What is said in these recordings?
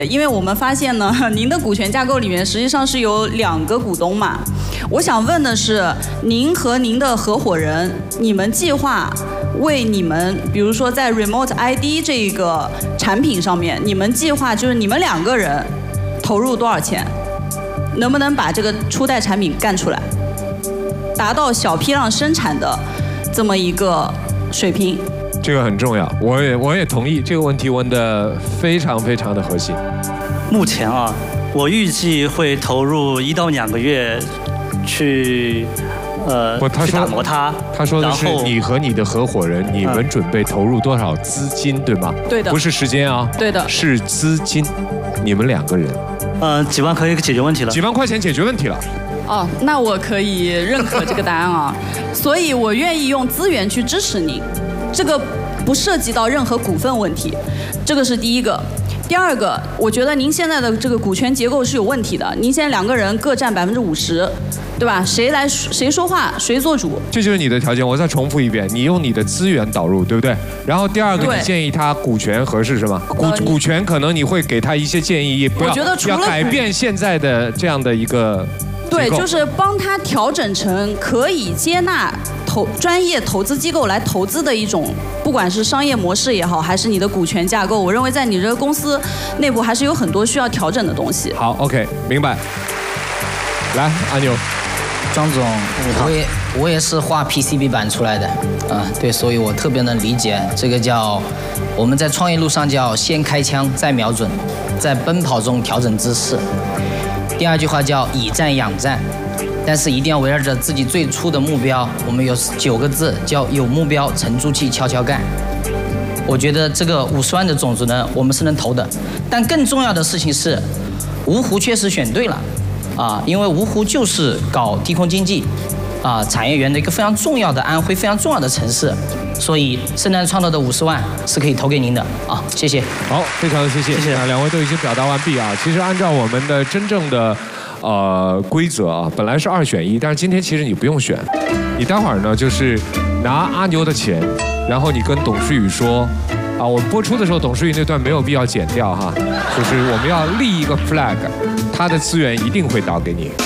因为我们发现呢，您的股权架构里面实际上是有2个股东嘛。我想问的是，您和您的合伙人，你们计划为你们，比如说在 Remote ID 这个产品上面，你们计划就是你们2个人投入多少钱？能不能把这个初代产品干出来，达到小批量生产的这么一个水平？ 这个很重要，我也同意这个问题问得非常非常的核心。 目前啊，我预计会投入1到2个月去去打磨它。 他说的是你和你的合伙人，你们准备投入多少资金，对吗？ 对的。 不是时间啊。 对的。 是资金，你们2个人。 几万可以解决问题了。 几万块钱解决问题了。 哦，那我可以认可这个答案啊，所以我愿意用资源去支持您。这个不涉及到任何股份问题，这个是第一个。第二个，我觉得您现在的这个股权结构是有问题的。您现在2个人各占50%，对吧？谁说话谁做主。 这就是你的条件。我再重复一遍，你用你的资源导入，对不对？然后第二个，你建议他股权合适是吗？股权可能你会给他一些建议，不要改变现在的这样的一个。 对，就是帮他调整成可以接纳专业投资机构来投资的一种，不管是商业模式也好，还是你的股权架构，我认为在你这个公司内部还是有很多需要调整的东西。 好 ，OK， 明白。来，阿牛， 庄总，我也是画 PCB 板出来的，对，所以我特别能理解这个叫我们在创业路上叫先开枪再瞄准，在奔跑中调整姿势。第2句话叫以战养战，但是一定要围绕着自己最初的目标。我们有9个字叫有目标沉住气悄悄干。我觉得这个50万的种子呢，我们是能投的，但更重要的事情是，芜湖确实选对了因为芜湖就是搞低空经济产业园的一个非常重要的安徽非常重要的城市，所以盛南创投的50万是可以投给您的谢谢。 好，非常的谢谢。2位都已经表达完毕啊。其实按照我们的真正的规则本来是2选1，但是今天其实你不用选，你待会儿呢就是拿阿牛的钱，然后你跟董事宇说我们播出的时候董事宇那段没有必要剪掉哈，就是我们要立一个 flag， 他的资源一定会导给你。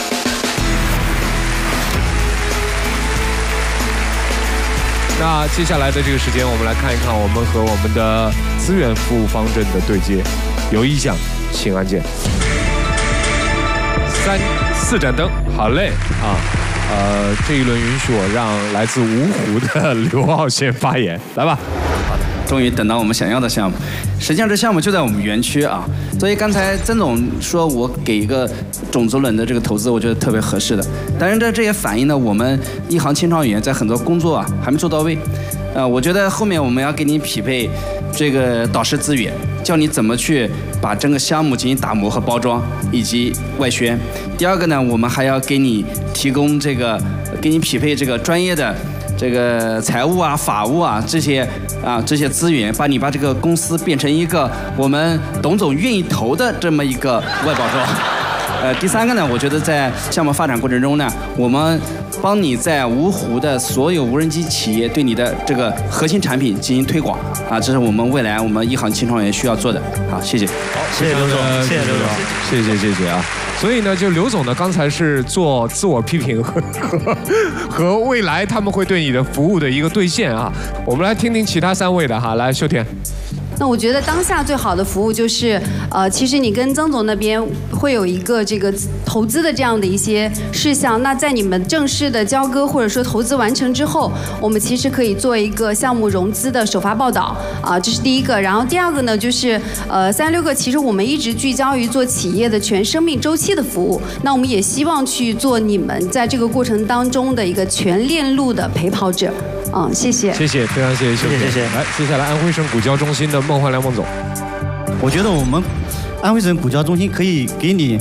那接下来的这个时间，我们来看一看我们和我们的资源服务方阵的对接。有意向，请按键。3、4盏灯，好嘞这一轮允许我让来自芜湖的刘傲先发言，来吧。 好的，终于等到我们想要的项目。实际上这项目就在我们园区所以刚才曾总说我给一个种子轮的这个投资，我觉得特别合适的。当然这也反映了我们一航青创园在很多工作还没做到位。我觉得后面我们要给你匹配这个导师资源，教你怎么去把整个项目进行打磨和包装以及外宣。第二个呢，我们还要给你提供给你匹配这个专业的这个财务法务这些资源，把这个公司变成一个我们董总愿意投的这么一个外包装。第3个呢，我觉得在项目发展过程中呢，我们帮你在芜湖的所有无人机企业对你的这个核心产品进行推广这是我们未来我们一航青创园需要做的。好，谢谢。 好，谢谢刘总，谢谢刘总， 谢谢所以呢，就刘总呢，刚才是做自我批评和未来他们会对你的服务的一个兑现我们来听听其他3位的来，秀田。 那我觉得当下最好的服务就是，其实你跟曾总那边会有一个这个投资的这样的一些事项。那在你们正式的交割或者说投资完成之后，我们其实可以做一个项目融资的首发报道这是第一个。然后第2个呢，就是36个，其实我们一直聚焦于做企业的全生命周期的服务。那我们也希望去做你们在这个过程当中的一个全链路的陪跑者。谢谢。 谢谢，非常谢谢秀田。 谢谢。 来，接下来安徽省股交中心的孟焕良孟总。 我觉得我们安徽省股交中心可以给你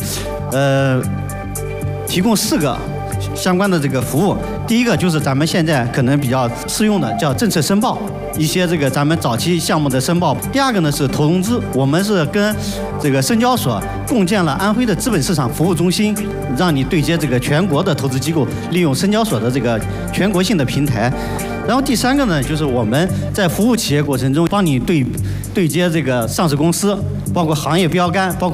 提供4个相关的这个服务。第一个就是咱们现在可能比较适用的叫政策申报，一些这个咱们早期项目的申报。第2个呢是投融资，我们是跟这个深交所共建了安徽的资本市场服务中心，让你对接这个全国的投资机构，利用深交所的这个全国性的平台。然后第3个呢，就是我们在服务企业过程中，帮你对对接这个上市公司，包括行业标杆，包括